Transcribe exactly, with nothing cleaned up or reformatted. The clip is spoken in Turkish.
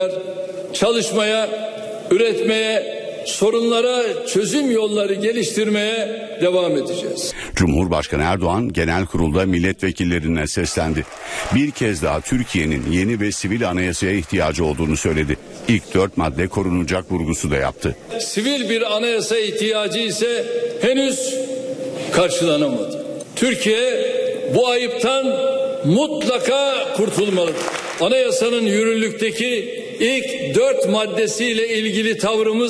Çalışmaya, üretmeye, sorunlara çözüm yolları geliştirmeye devam edeceğiz. Cumhurbaşkanı Erdoğan genel kurulda milletvekillerine seslendi. Bir kez daha Türkiye'nin yeni ve sivil anayasaya ihtiyacı olduğunu söyledi. İlk dört madde korunacak vurgusu da yaptı. Sivil bir anayasa ihtiyacı ise henüz karşılanamadı. Türkiye bu ayıptan mutlaka kurtulmalıdır. Anayasanın yürürlükteki ilk dört maddesiyle ilgili tavrımız